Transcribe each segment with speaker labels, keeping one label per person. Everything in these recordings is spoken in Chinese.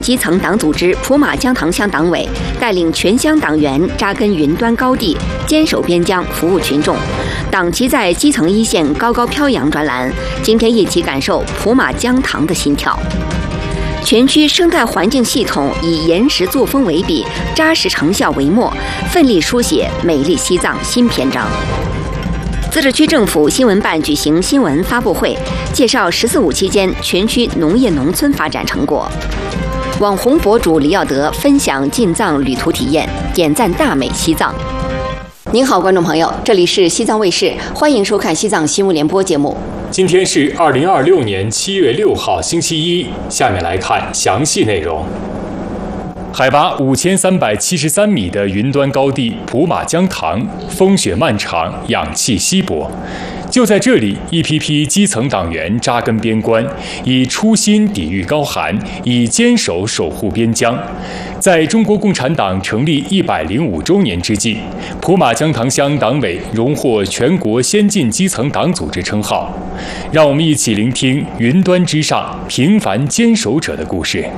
Speaker 1: 基层党组织普马江塘乡党委带领全乡党员扎根云端高地，坚守边疆，服务群众。党旗在基层一线高高飘扬专栏，今天一起感受普马江塘的心跳。全区生态环境系统以岩石作风为笔，扎实成效为墨，奋力书写美丽西藏新篇章。自治区政府新闻办举行新闻发布会，介绍“十四五”期间全区农业农村发展成果。网红博主李耀德分享进藏旅途体验，点赞大美西藏。您好，观众朋友，这里是西藏卫视，欢迎收看西藏新闻联播节目。
Speaker 2: 今天是2026年7月6号，星期一。下面来看详细内容。海拔5373米的云端高地普马江塘，风雪漫长，氧气稀薄。就在这里，一批批基层党员扎根边关，以初心抵御高寒，以坚守守护边疆。在中国共产党成立105周年之际，普马江塘乡党委荣获全国先进基层党组织称号。让我们一起聆听云端之上平凡坚守者的故事。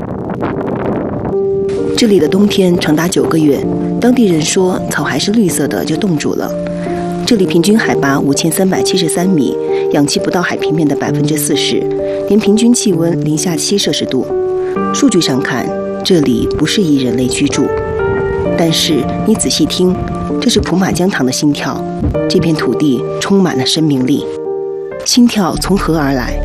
Speaker 3: 这里的冬天长达9个月，当地人说草还是绿色的就冻住了。这里平均海拔5373米，氧气不到海平面的40%，年平均气温零下7摄氏度。数据上看，这里不适宜人类居住。但是你仔细听，这是普马江塘的心跳，这片土地充满了生命力。心跳从何而来？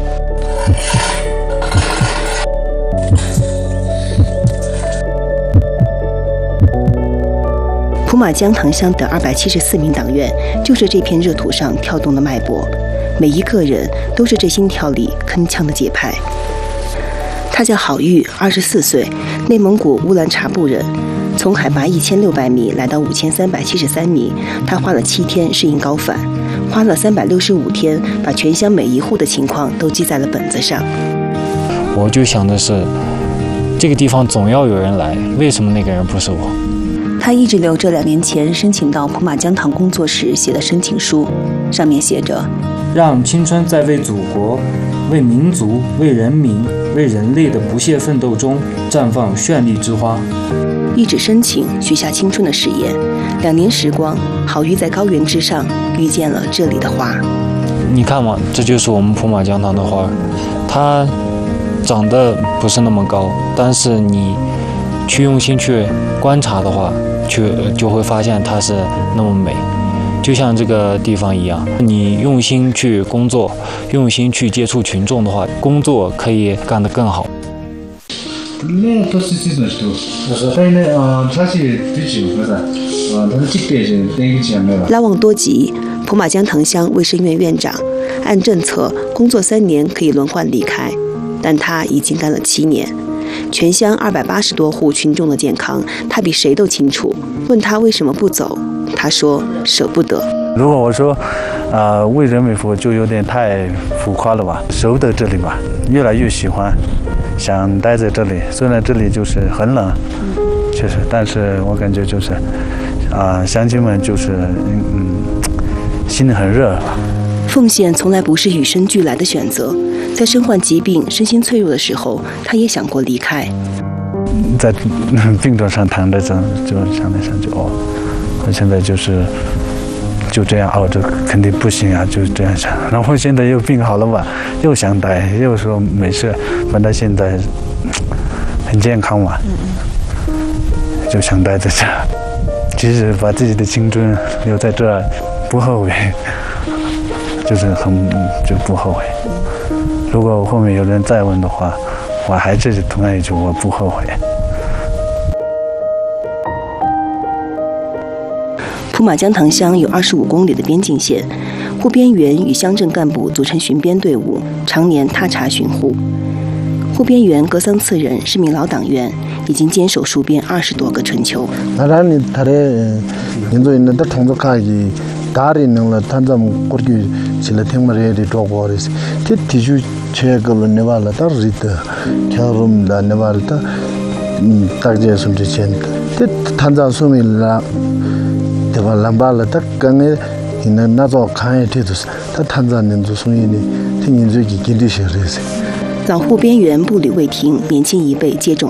Speaker 3: 普马江塘乡的274名党员，就是这片热土上跳动的脉搏，每一个人都是这心跳里铿锵的节拍。他叫郝玉，24岁，内蒙古乌兰察布人。从海拔1600米来到5373米，他花了7天适应高反，花了365天把全乡每一户的情况都记在了本子上。
Speaker 4: 我就想的是，这个地方总要有人来，为什么那个人不是我？
Speaker 3: 他一直留着2年前申请到普马江塘工作时写的申请书，上面写着：
Speaker 5: 让青春在为祖国、为民族、为人民、为人类的不懈奋斗中绽放绚丽之花。
Speaker 3: 一纸申请，许下青春的誓言。2年时光，郝玉在高原之上遇见了这里的花。
Speaker 4: 你看嘛，这就是我们普马江塘的花，它长得不是那么高，但是你去用心去观察的话，就会发现它是那么美，就像这个地方一样。你用心去工作，用心去接触群众的话，工作可以干得更好。
Speaker 3: 拉旺多吉，普马江塘乡卫生院院长，按政策，工作3年可以轮换离开，但他已经干了7年。全乡280多户群众的健康，他比谁都清楚。问他为什么不走，他说舍不得。
Speaker 6: 如果我说，为人为服，就有点太浮夸了吧？舍不得这里吧，越来越喜欢，想待在这里。虽然这里就是很冷，确实，但是我感觉就是，乡亲们就是，心里很热。
Speaker 3: 奉献从来不是与生俱来的选择。在身患疾病、身心脆弱的时候，他也想过离开。
Speaker 6: 在病床上躺着就想来想去，我现在就这样熬着，肯定不行啊，就这样想。然后现在又病好了吧，又想待，又说没事，反正现在很健康嘛，就想待在这。即使把自己的青春留在这儿，不后悔，就是就不后悔。如果后面有人再问的话，我还是同样一句，我不后悔。
Speaker 3: 普马江塘乡有25公里的边境线，护边员与乡镇干部组成巡边队伍，常年踏查巡护。护边员格桑次仁是名老党员，已经坚守戍边20多个春秋。
Speaker 7: 다리는 탄자무 거기 실내 템마레디 도고리스 티티주 체글로 네발라 다르리트 캬rum다 네발타 딱제 숨지 첸 탄자 수밀라 데발람발라 딱강에 있는 나도 칸에 티도스 다 탄자는 수미니听人最近经历些日子。
Speaker 3: 老护边缘步履未停，年轻一辈接踵